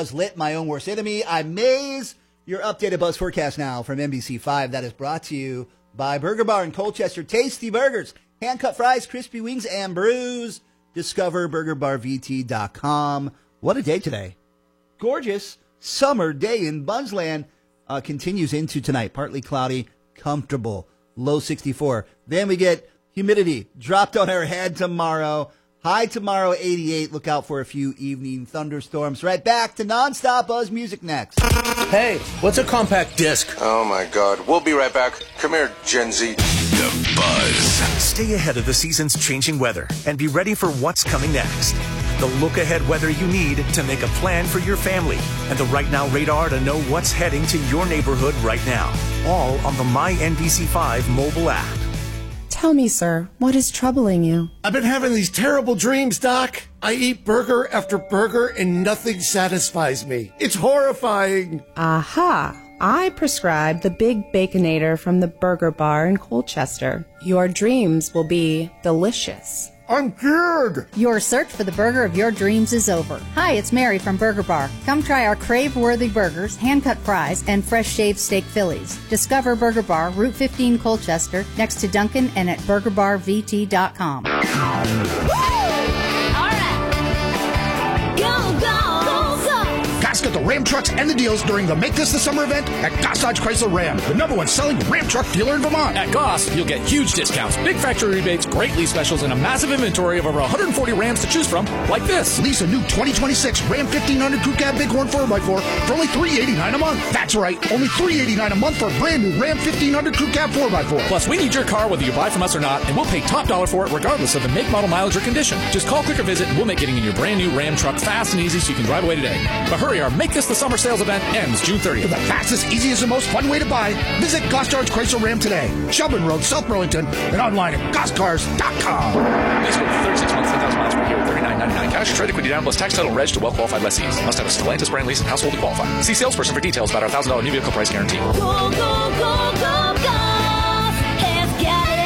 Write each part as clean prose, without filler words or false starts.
Lit, my own worst enemy. I'm Maze. Your updated Buzz forecast now from NBC5. That is brought to you by Burger Bar in Colchester. Tasty burgers, hand-cut fries, crispy wings, and brews. Discover BurgerBarVT.com. What a day today. Gorgeous summer day in Buzzland. Continues into tonight. Partly cloudy, comfortable, low 64. Then we get humidity dropped on our head tomorrow. High tomorrow, 88. Look out for a few evening thunderstorms. Right back to nonstop Buzz music next. Hey, what's a compact disc? Oh, my God. We'll be right back. Come here, Gen Z. The Buzz. Stay ahead of the season's changing weather and be ready for what's coming next. The look-ahead weather you need to make a plan for your family and the Right Now radar to know what's heading to your neighborhood right now. All on the MyNBC5 mobile app. Tell me, sir, what is troubling you? I've been having these terrible dreams, Doc. I eat burger after burger and nothing satisfies me. It's horrifying. Aha. I prescribe the Big Baconator from the Burger Bar in Colchester. Your dreams will be delicious. I'm cured. Your search for the burger of your dreams is over. Hi, it's Mary from Burger Bar. Come try our crave-worthy burgers, hand-cut fries, and fresh-shaved steak Phillies. Discover Burger Bar, Route 15 Colchester, next to Dunkin' and at BurgerBarVT.com. All right. Go, go, go, go. Guys, get the Ram trucks and the deals during the Make This the Summer event at Goss Dodge Chrysler Ram, the #1 selling Ram truck dealer in Vermont. At Goss, you'll get huge discounts, big factory rebates, great lease specials, and a massive inventory of over 140 Rams to choose from, like this. Lease a new 2026 Ram 1500 Crew Cab Bighorn 4x4 for only $389 a month. That's right, only $389 a month for a brand new Ram 1500 Crew Cab 4x4. Plus, we need your car whether you buy from us or not, and we'll pay top dollar for it regardless of the make, model, mileage, or condition. Just call, click, or visit, and we'll make getting in your brand new Ram truck fast and easy so you can drive away today. But hurry, our Make This the Summer sales event ends June 30th. For the fastest, easiest, and most fun way to buy, visit Goss Dodge Chrysler Ram today. Shelburne Road, South Burlington, and online at gosscars.com. Lease with 36 months, 10,000 miles per year, $39.99 cash, trade equity down plus tax title reg to well-qualified lessees. Must have a Stellantis brand lease and household to qualify. See salesperson for details about our $1,000 new vehicle price guarantee. Go, go, go, go, go. Has got it.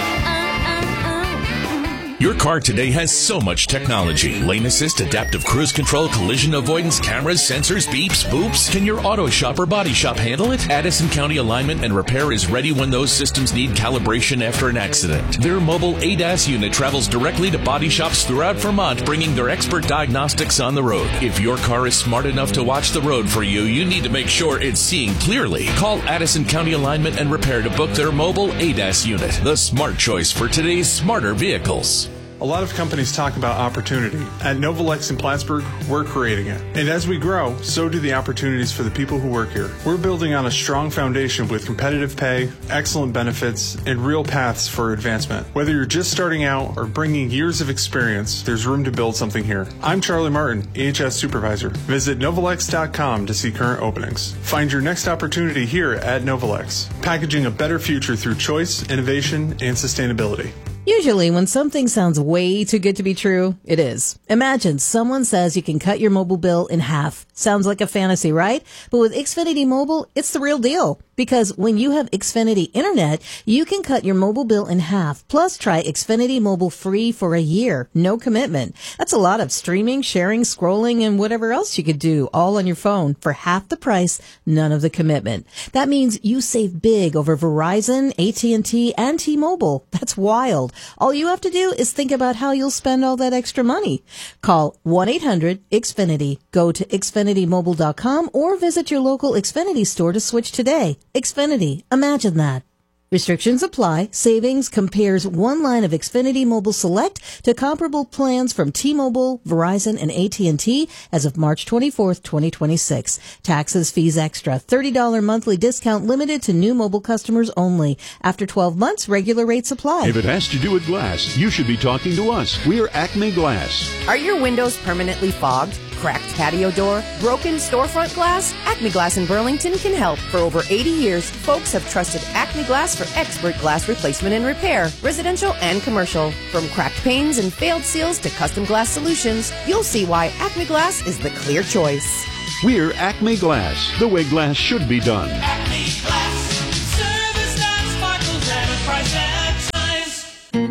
Your car today has so much technology. Lane assist, adaptive cruise control, collision avoidance, cameras, sensors, beeps, boops. Can your auto shop or body shop handle it? Addison County Alignment and Repair is ready when those systems need calibration after an accident. Their mobile ADAS unit travels directly to body shops throughout Vermont, bringing their expert diagnostics on the road. If your car is smart enough to watch the road for you, you need to make sure it's seeing clearly. Call Addison County Alignment and Repair to book their mobile ADAS unit, the smart choice for today's smarter vehicles. A lot of companies talk about opportunity. At Novalex in Plattsburgh, we're creating it. And as we grow, so do the opportunities for the people who work here. We're building on a strong foundation with competitive pay, excellent benefits, and real paths for advancement. Whether you're just starting out or bringing years of experience, there's room to build something here. I'm Charlie Martin, EHS Supervisor. Visit Novalex.com to see current openings. Find your next opportunity here at Novalex, packaging a better future through choice, innovation, and sustainability. Usually, when something sounds way too good to be true, it is. Imagine someone says you can cut your mobile bill in half. Sounds like a fantasy, right? But with Xfinity Mobile, it's the real deal. Because when you have Xfinity Internet, you can cut your mobile bill in half. Plus, try Xfinity Mobile free for a year. No commitment. That's a lot of streaming, sharing, scrolling, and whatever else you could do all on your phone for half the price, none of the commitment. That means you save big over Verizon, AT&T, and T-Mobile. That's wild. All you have to do is think about how you'll spend all that extra money. Call 1-800-XFINITY. Go to XfinityMobile.com or visit your local Xfinity store to switch today. Xfinity. Imagine that. Restrictions apply. Savings compares one line of Xfinity Mobile Select to comparable plans from T-Mobile, Verizon, and AT&T as of March 24th, 2026. Taxes, fees extra. $30 monthly discount limited to new mobile customers only. After 12 months, regular rates apply. If it has to do with glass, you should be talking to us. We're Acme Glass. Are your windows permanently fogged? Cracked patio door? Broken storefront glass? Acme Glass in Burlington can help. For over 80 years, folks have trusted Acme Glass for expert glass replacement and repair, residential and commercial. From cracked panes and failed seals to custom glass solutions, you'll see why Acme Glass is the clear choice. We're Acme Glass, the way glass should be done. Acme Glass, service that sparkles at a price that shines.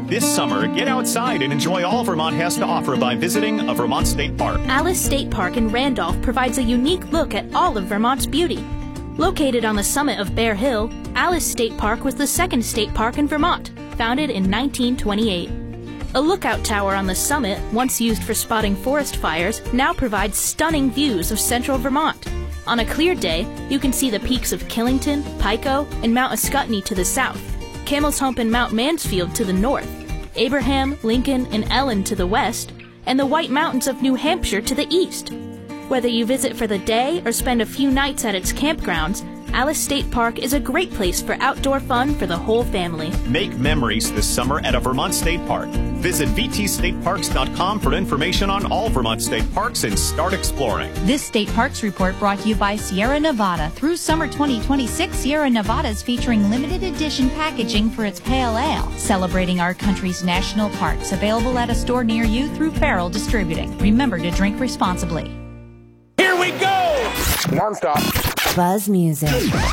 This summer, get outside and enjoy all Vermont has to offer by visiting a Vermont State Park. Alice State Park in Randolph provides a unique look at all of Vermont's beauty. Located on the summit of Bear Hill, Alice State Park was the second state park in Vermont, founded in 1928. A lookout tower on the summit, once used for spotting forest fires, now provides stunning views of central Vermont. On a clear day, you can see the peaks of Killington, Pico, and Mount Ascutney to the south, Camel's Hump and Mount Mansfield to the north, Abraham, Lincoln, and Ellen to the west, and the White Mountains of New Hampshire to the east. Whether you visit for the day or spend a few nights at its campgrounds, Alice State Park is a great place for outdoor fun for the whole family. Make memories this summer at a Vermont State Park. Visit vtstateparks.com for information on all Vermont State Parks and start exploring. This State Parks Report brought to you by Sierra Nevada. Through summer 2026, Sierra Nevada is featuring limited edition packaging for its pale ale, celebrating our country's national parks. Available at a store near you through Farrell Distributing. Remember to drink responsibly. Here we go! Non-stop. Buzz Music.